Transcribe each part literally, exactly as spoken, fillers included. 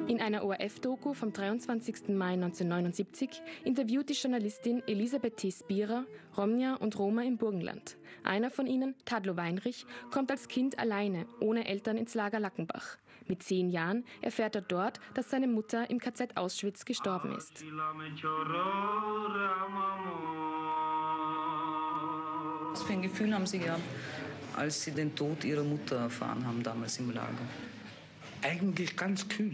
In einer O R F-Doku vom dreiundzwanzigsten Mai neunzehnhundertneunundsiebzig interviewt die Journalistin Elisabeth T. Spierer Romja und Roma im Burgenland. Einer von ihnen, Tadlo Weinrich, kommt als Kind alleine, ohne Eltern ins Lager Lackenbach. Mit zehn Jahren erfährt er dort, dass seine Mutter im K Z Auschwitz gestorben ist. Was für ein Gefühl haben Sie gehabt, als Sie den Tod Ihrer Mutter erfahren haben, damals im Lager? Eigentlich ganz kühl.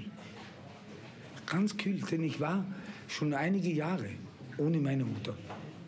Ganz kühl, denn ich war schon einige Jahre ohne meine Mutter.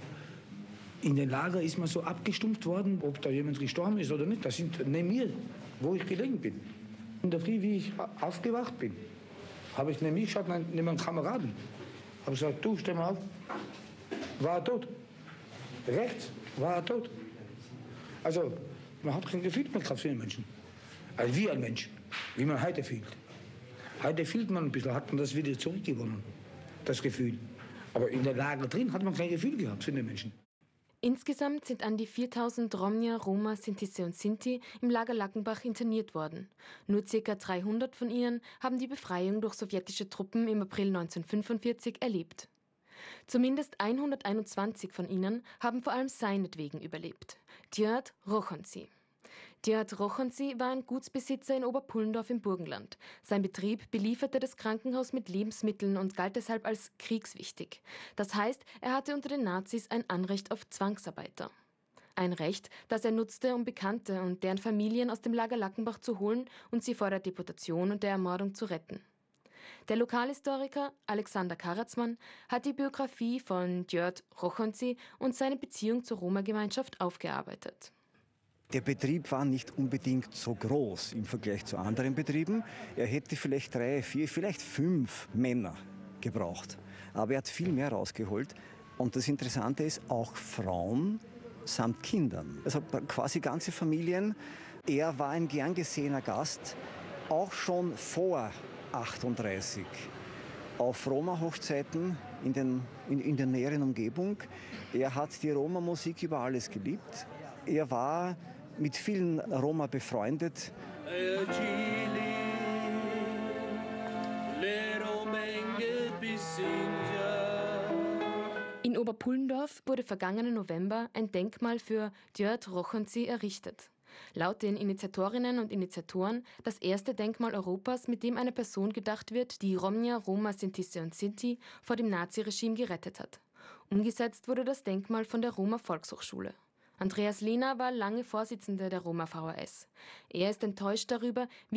In den Lager ist man so abgestumpft worden, ob da jemand gestorben ist oder nicht. Das sind neben mir, wo ich gelegen bin. In der Früh, wie ich aufgewacht bin, habe ich neben mich geschaut, neben einem Kameraden. Habe gesagt, du, steh mal auf. War er tot? Rechts war er tot. Also, man hat kein Gefühl mehr gehabt für den Menschen. Also wie ein Mensch, wie man heute fühlt. Heute fühlt man ein bisschen, hat man das wieder zurückgewonnen, das Gefühl. Aber in der Lager drin hat man kein Gefühl gehabt für den Menschen. Insgesamt sind an die viertausend Romja, Roma, Sintise und Sinti im Lager Lackenbach interniert worden. Nur ca. dreihundert von ihnen haben die Befreiung durch sowjetische Truppen im April neunzehnhundertfünfundvierzig erlebt. Zumindest hunderteinundzwanzig von ihnen haben vor allem seinetwegen überlebt. György Rochonci. György Rochonci war ein Gutsbesitzer in Oberpullendorf im Burgenland. Sein Betrieb belieferte das Krankenhaus mit Lebensmitteln und galt deshalb als kriegswichtig. Das heißt, er hatte unter den Nazis ein Anrecht auf Zwangsarbeiter. Ein Recht, das er nutzte, um Bekannte und deren Familien aus dem Lager Lackenbach zu holen und sie vor der Deportation und der Ermordung zu retten. Der Lokalhistoriker Alexander Karatzmann hat die Biografie von György Rochonci und seine Beziehung zur Roma-Gemeinschaft aufgearbeitet. Der Betrieb war nicht unbedingt so groß im Vergleich zu anderen Betrieben. Er hätte vielleicht drei, vier, vielleicht fünf Männer gebraucht. Aber er hat viel mehr rausgeholt. Und das Interessante ist, auch Frauen samt Kindern. Also quasi ganze Familien. Er war ein gern gesehener Gast, auch schon vor achtunddreißig. Auf Roma-Hochzeiten in, den, in, in der näheren Umgebung. Er hat die Roma-Musik über alles geliebt. Er war mit vielen Roma befreundet. In Oberpullendorf wurde vergangenen November ein Denkmal für György Rochonci errichtet. Laut den Initiatorinnen und Initiatoren das erste Denkmal Europas, mit dem einer Person gedacht wird, die Romja, Roma, Sintise und Sinti vor dem Naziregime gerettet hat. Umgesetzt wurde das Denkmal von der Roma Volkshochschule. Andreas Lehner war lange Vorsitzender der Roma V H S. Er ist enttäuscht darüber, wie